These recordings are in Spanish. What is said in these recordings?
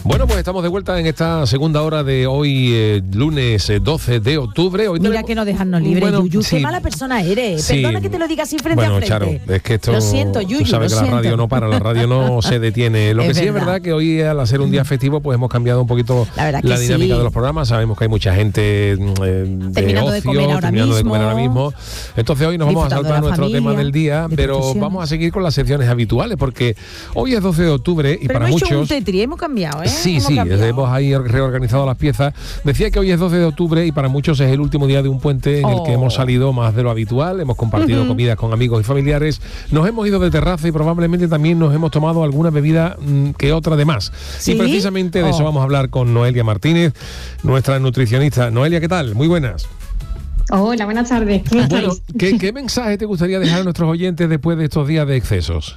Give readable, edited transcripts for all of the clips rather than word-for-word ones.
Bueno, pues estamos de vuelta en esta segunda hora de hoy, lunes 12 de octubre. Hoy Mira que no dejarnos libres, bueno, Yuyu, sí. Qué mala persona eres. Sí. Perdona que te lo diga así frente a frente. Charo, es que esto... Lo siento, Yuyu, tú sabes que la radio no para, la radio no se detiene. Lo que sí es verdad que hoy, al ser un día festivo, pues hemos cambiado un poquito la dinámica de los programas. Sabemos que hay mucha gente terminando de comer ahora mismo. Entonces hoy nos vamos a saltar nuestro tema del día, pero vamos a seguir con las secciones habituales, porque hoy es 12 de octubre y pero para muchos... un tetri, hemos cambiado, ¿eh? Sí, hemos ahí reorganizado las piezas. Decía que hoy es 12 de octubre y para muchos es el último día de un puente en el que hemos salido más de lo habitual, hemos compartido comidas con amigos y familiares, nos hemos ido de terraza y probablemente también nos hemos tomado alguna bebida que otra de más. ¿Sí? Y precisamente de eso vamos a hablar con Noelia Martínez, nuestra nutricionista. Noelia, ¿qué tal? Muy buenas. Hola, buenas tardes. ¿Cómo estáis? ¿Qué mensaje te gustaría dejar a nuestros oyentes después de estos días de excesos?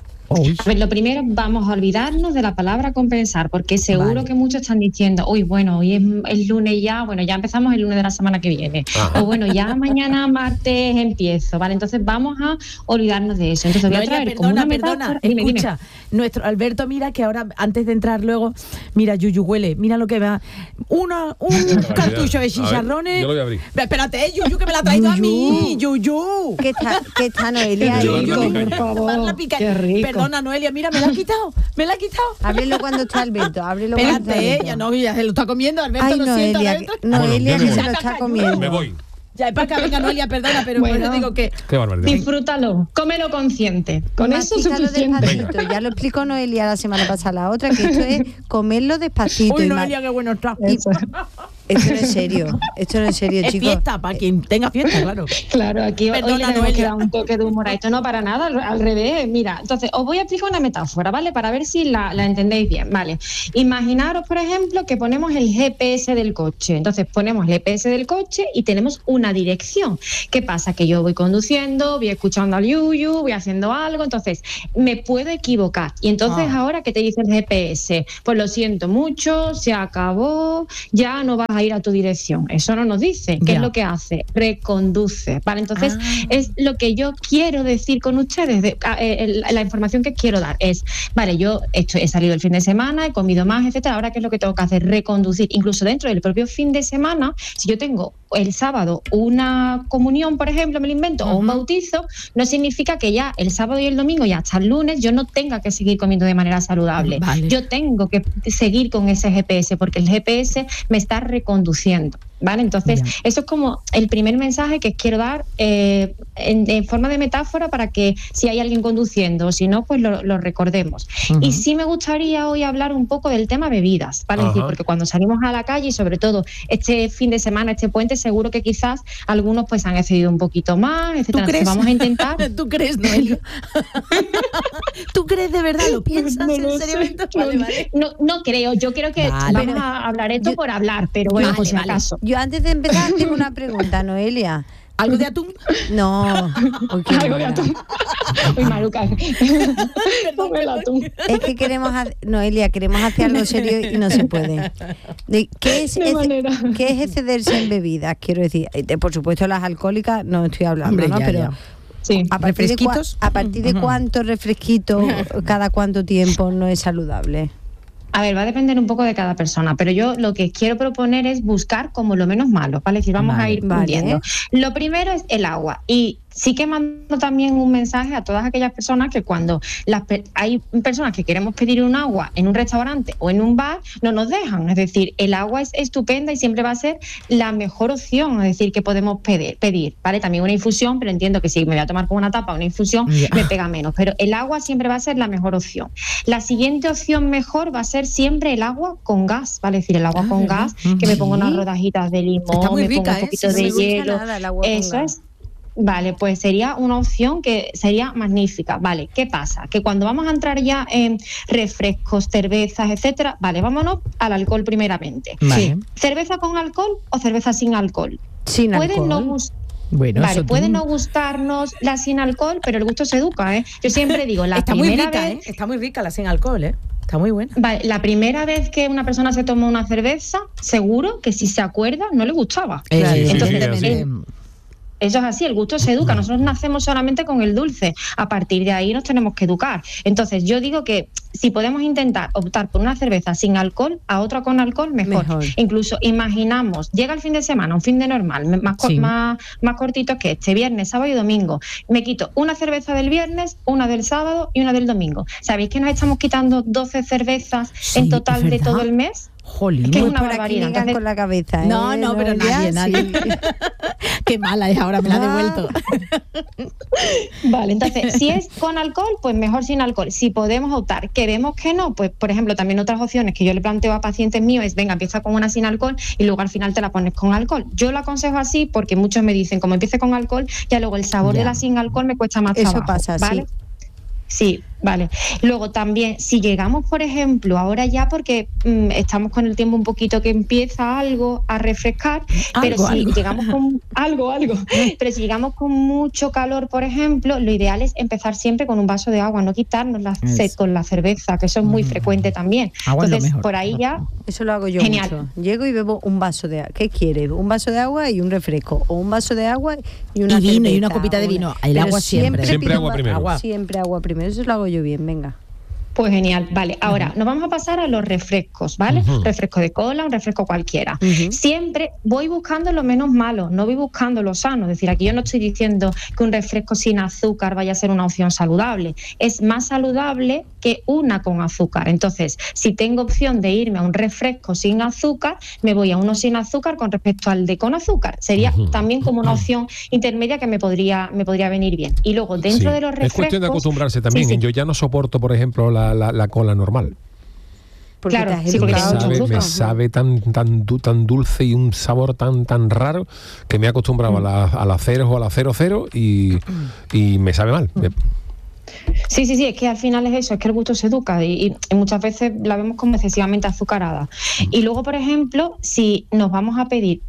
A ver, lo primero, vamos a olvidarnos de la palabra compensar, porque seguro que muchos están diciendo, hoy es el lunes ya, bueno, ya empezamos el lunes de la semana que viene, o bueno, ya mañana martes empiezo, ¿vale? Entonces vamos a olvidarnos de eso. Entonces voy a traer como una metáfora. Escucha, nuestro Alberto, mira que ahora, antes de entrar luego, mira, Yuyu, huele, mira lo que va, un cartucho de chicharrones. Yo lo voy a abrir. Espérate, Yuyu, que me la ha traído a mí, Yuyu. ¿Qué está Noelia? Por favor, qué rico. Perdona, Noelia, mira, me la ha quitado. Ábrelo cuando está Alberto, Espérate, ya se lo está comiendo, Alberto. Ay, lo Noelia, siento, Alberto. Noelia que se lo está comiendo. Me voy. Ya, es para acá, venga, Noelia, perdona, pero bueno, digo que... Qué barbaridad. Disfrútalo, cómelo consciente. Con eso es suficiente. Ya lo explicó Noelia la semana pasada, la otra, que esto es comerlo despacito. Uy, Noelia, qué bueno está. Esto no es serio, es chicos. Es fiesta, para quien tenga fiesta, claro. Claro, aquí perdona, hoy le tenemos que dar un toque de humor a esto, no para nada, al revés. Mira, entonces os voy a explicar una metáfora, ¿vale? Para ver si la entendéis bien, ¿vale? Imaginaros, por ejemplo, que ponemos el GPS del coche. Entonces ponemos el GPS del coche y tenemos una dirección. ¿Qué pasa? Que yo voy conduciendo, voy escuchando al Yuyu, voy haciendo algo, entonces me puedo equivocar. Y entonces ahora, ¿qué te dice el GPS? Pues lo siento mucho, se acabó, ya no vas a ir a tu dirección. Eso no nos dice. ¿Qué es lo que hace? Reconduce. Vale, entonces es lo que yo quiero decir con ustedes. La información que quiero dar es, vale, yo he salido el fin de semana, he comido más, etcétera. Ahora, ¿qué es lo que tengo que hacer? Reconducir. Incluso dentro del propio fin de semana, si yo tengo el sábado una comunión, por ejemplo, me lo invento, o un bautizo, no significa que ya el sábado y el domingo y hasta el lunes yo no tenga que seguir comiendo de manera saludable. Vale. Yo tengo que seguir con ese GPS porque el GPS me está reconduciendo. ¿Vale? Entonces, eso es como el primer mensaje que quiero dar en forma de metáfora para que si hay alguien conduciendo o si no, pues lo recordemos. Y sí me gustaría hoy hablar un poco del tema bebidas, ¿vale? Es decir, porque cuando salimos a la calle y sobre todo este fin de semana, este puente, seguro que quizás algunos pues han excedido un poquito más, etcétera. ¿Tú crees? Entonces, vamos a intentar... ¿Tú crees, Noelia? ¿Tú crees de verdad? ¿Lo piensas en serio? Vale. No creo, yo creo que vamos a hablar esto por hablar, pero bueno, por si acaso. Yo antes de empezar tengo una pregunta, Noelia. ¿Algo de atún? No. Algo de atún. Uy, Maruca. Es que Noelia, queremos hacer algo serio y no se puede. ¿Qué es excederse en bebidas? Quiero decir, por supuesto las alcohólicas no estoy hablando, hombre, ¿no? Pero sí. ¿A partir de cuánto refresquito cada cuánto tiempo no es saludable? A ver, va a depender un poco de cada persona, pero yo lo que quiero proponer es buscar como lo menos malo, ¿vale? Es decir, vamos a ir viendo. Lo primero es el agua y sí que mando también un mensaje a todas aquellas personas que cuando hay personas que queremos pedir un agua en un restaurante o en un bar, no nos dejan. Es decir, el agua es estupenda y siempre va a ser la mejor opción, es decir, que podemos pedir, ¿vale? También una infusión, pero entiendo que si me voy a tomar con una tapa una infusión, me pega menos. Pero el agua siempre va a ser la mejor opción. La siguiente opción mejor va a ser siempre el agua con gas, ¿vale? Es decir, el agua con gas, que me pongo unas rodajitas de limón, me pongo un poquito de hielo. Eso es. Vale, pues sería una opción que sería magnífica. Vale, ¿qué pasa? Que cuando vamos a entrar ya en refrescos, cervezas, etcétera, vale, vámonos al alcohol primeramente. Vale. ¿Cerveza con alcohol o cerveza sin alcohol? Sin alcohol. Puede no gustarnos la sin alcohol, pero el gusto se educa, ¿eh? Yo siempre digo, está muy rica, ¿eh? Está muy rica la sin alcohol, ¿eh? Está muy buena. Vale, la primera vez que una persona se tomó una cerveza, seguro que si se acuerda no le gustaba. Entonces, Eso es así, el gusto se educa. Nosotros nacemos solamente con el dulce. A partir de ahí nos tenemos que educar. Entonces, yo digo que si podemos intentar optar por una cerveza sin alcohol a otra con alcohol, mejor. Incluso imaginamos, llega el fin de semana, un fin de normal, más cortito que este, viernes, sábado y domingo. Me quito una cerveza del viernes, una del sábado y una del domingo. ¿Sabéis que nos estamos quitando 12 cervezas en total de todo el mes? Jolín, que es pues una por barbaridad. aquí entonces, con la cabeza. No, pero nadie. Sí. Qué mala es, ahora me la ha devuelto. Vale, entonces, si es con alcohol, pues mejor sin alcohol. Si podemos optar, que vemos que no, pues por ejemplo, también otras opciones que yo le planteo a pacientes míos es, venga, empieza con una sin alcohol y luego al final te la pones con alcohol. Yo lo aconsejo así porque muchos me dicen, como empiece con alcohol, ya luego el sabor de la sin alcohol me cuesta más trabajo. Eso pasa, ¿vale? Sí, vale. Luego también, si llegamos, por ejemplo, ahora ya porque estamos con el tiempo un poquito que empieza algo a refrescar, pero si llegamos con pero si llegamos con mucho calor, por ejemplo, lo ideal es empezar siempre con un vaso de agua, no quitarnos la sed con la cerveza, que eso es muy frecuente también. Entonces, por ahí ya... Eso lo hago yo mucho. Llego y bebo un vaso de agua. ¿Qué quieres? Un vaso de agua y un refresco, o un vaso de agua y una vino cerveza, y una copita de vino. El agua siempre. Siempre agua primero. Siempre agua primero. Eso lo hago yo bien, venga. Pues genial, vale. Ahora nos vamos a pasar a los refrescos, ¿vale? Refresco de cola, un refresco cualquiera. Siempre voy buscando lo menos malo, no voy buscando lo sano. Es decir, aquí yo no estoy diciendo que un refresco sin azúcar vaya a ser una opción saludable. Es más saludable que una con azúcar. Entonces, si tengo opción de irme a un refresco sin azúcar, me voy a uno sin azúcar con respecto al de con azúcar. Sería también como una opción intermedia que me podría venir bien. Y luego, dentro de los refrescos... Es cuestión de acostumbrarse también. Yo ya no soporto, por ejemplo, la cola normal. Porque claro, me sabe tan dulce y un sabor tan raro que me he acostumbrado a la cero o a la 00 y me sabe mal. Sí, es que al final es eso, es que el gusto se educa y muchas veces la vemos como excesivamente azucarada. Y luego, por ejemplo, si nos vamos a pedir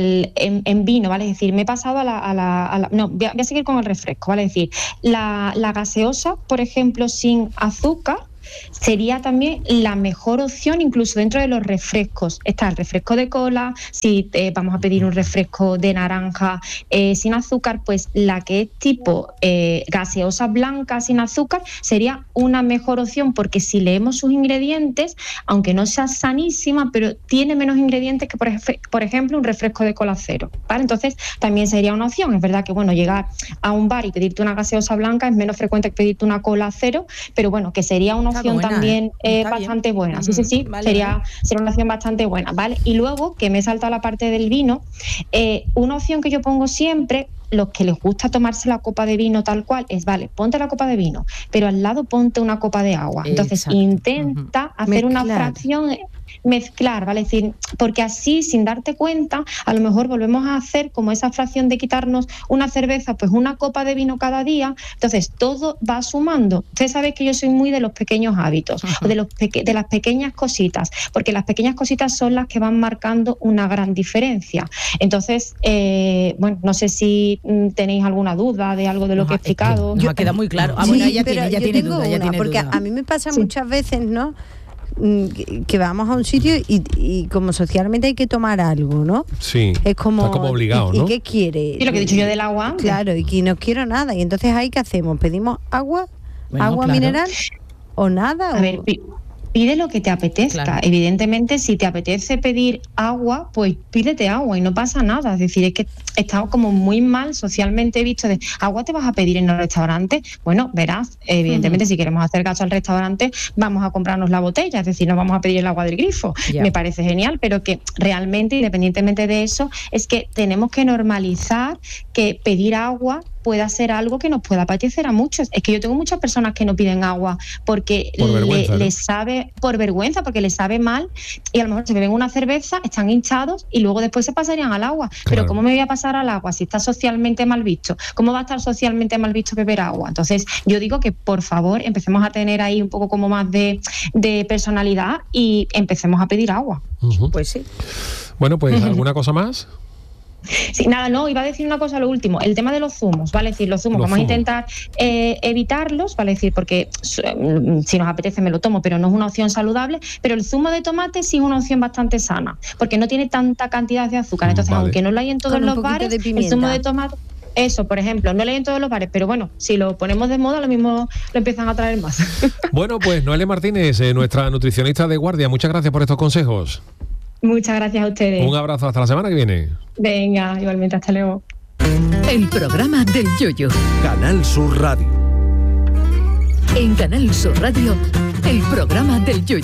en vino, ¿vale? Es decir, me he pasado no, voy a seguir con el refresco, ¿vale? Es decir, la gaseosa, por ejemplo, sin azúcar, sería también la mejor opción incluso dentro de los refrescos. Está el refresco de cola, si vamos a pedir un refresco de naranja sin azúcar, pues la que es tipo gaseosa blanca sin azúcar sería una mejor opción, porque si leemos sus ingredientes, aunque no sea sanísima, pero tiene menos ingredientes que por ejemplo un refresco de cola cero, ¿vale? Entonces también sería una opción. Es verdad que bueno, llegar a un bar y pedirte una gaseosa blanca es menos frecuente que pedirte una cola cero, pero bueno, que sería una opción buena, también bastante buena. Sí, vale, sería una opción bastante buena, ¿vale? Y luego, que me he saltado la parte del vino, una opción que yo pongo siempre, los que les gusta tomarse la copa de vino tal cual, es, vale, ponte la copa de vino, pero al lado ponte una copa de agua. Entonces, intenta hacer una fracción... mezclar, ¿vale? Es decir, porque así, sin darte cuenta, a lo mejor volvemos a hacer como esa fracción de quitarnos una cerveza, pues una copa de vino cada día. Entonces, todo va sumando. Usted sabe que yo soy muy de los pequeños hábitos, o de las pequeñas cositas, porque las pequeñas cositas son las que van marcando una gran diferencia. Entonces, bueno, no sé si tenéis alguna duda de algo de lo que he explicado. Yo queda muy claro. Bueno, ella tiene duda, porque a mí me pasa muchas veces, ¿no?, que vamos a un sitio y como socialmente hay que tomar algo, ¿no? Sí, es como, está como obligado, ¿no? ¿Y qué quiere? Y lo que he dicho yo del agua antes. Claro, y que no quiero nada. Y entonces ahí, ¿qué hacemos? ¿Pedimos agua? Bueno, ¿agua mineral? ¿O nada? A ver, pide lo que te apetezca. Claro. Evidentemente, si te apetece pedir agua, pues pídete agua y no pasa nada. Es decir, es que estamos como muy mal socialmente visto de agua te vas a pedir en los restaurantes. Bueno, verás, evidentemente si queremos hacer caso al restaurante, vamos a comprarnos la botella, es decir, no vamos a pedir el agua del grifo. Yeah. Me parece genial, pero que realmente, independientemente de eso, es que tenemos que normalizar que pedir agua pueda ser algo que nos pueda apetecer a muchos. Es que yo tengo muchas personas que no piden agua porque les sabe, por vergüenza, porque les sabe mal, y a lo mejor se beben una cerveza, están hinchados y luego después se pasarían al agua. Claro. Pero ¿cómo me voy a pasar al agua si está socialmente mal visto? ¿Cómo va a estar socialmente mal visto beber agua? Entonces yo digo que por favor empecemos a tener ahí un poco como más de personalidad y empecemos a pedir agua. Pues sí. Bueno, pues ¿alguna cosa más? Sí, nada, no, iba a decir una cosa, lo último, el tema de los zumos, ¿vale? Es decir, los zumos vamos a intentar evitarlos, ¿vale? Es decir, porque si nos apetece me lo tomo, pero no es una opción saludable, pero el zumo de tomate sí es una opción bastante sana, porque no tiene tanta cantidad de azúcar, entonces aunque no lo hay en todos los bares, el zumo de tomate... eso, por ejemplo, no lo hay en todos los bares, pero bueno, si lo ponemos de moda, lo mismo lo empiezan a traer más. Bueno, pues Noelia Martínez, nuestra nutricionista de guardia, muchas gracias por estos consejos. Muchas gracias a ustedes. Un abrazo, hasta la semana que viene. Venga, igualmente, hasta luego. El programa del Yoyo. Canal Sur Radio. En Canal Sur Radio, el programa del Yoyo.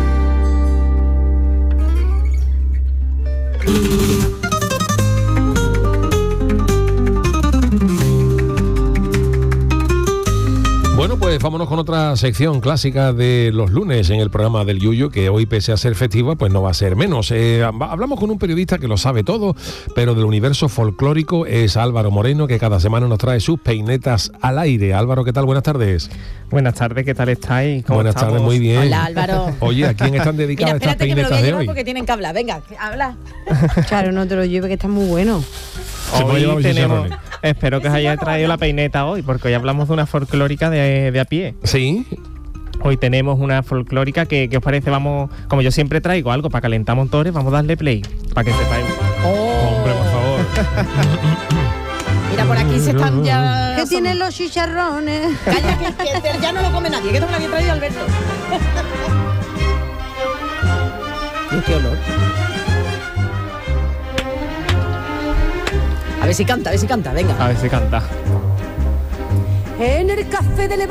Bueno, pues vámonos con otra sección clásica de los lunes en el programa del Yuyu, que hoy, pese a ser festiva, pues no va a ser menos. Hablamos con un periodista que lo sabe todo, pero del universo folclórico, es Álvaro Moreno, que cada semana nos trae sus peinetas al aire. Álvaro, ¿qué tal? Buenas tardes. Buenas tardes, ¿qué tal estáis? Buenas tardes, muy bien. Hola, Álvaro. Oye, ¿a quién están dedicadas estas peinetas de hoy? Porque tienen que hablar. Venga, habla. Claro, no te lo lleve, que está muy bueno. Hoy tenemos, espero que os haya traído la peineta hoy, porque hoy hablamos de una folclórica de a pie. Sí. Hoy tenemos una folclórica que os parece, vamos, como yo siempre traigo algo para calentar motores, vamos a darle play, para que sepáis. Hombre, por favor. Mira, por aquí se están ya... ¿Qué tienen los chicharrones? Calla, que ya no lo come nadie, que esto me lo había traído Alberto. ¿Y qué olor? A ver si canta, venga. A ver si canta. En el café de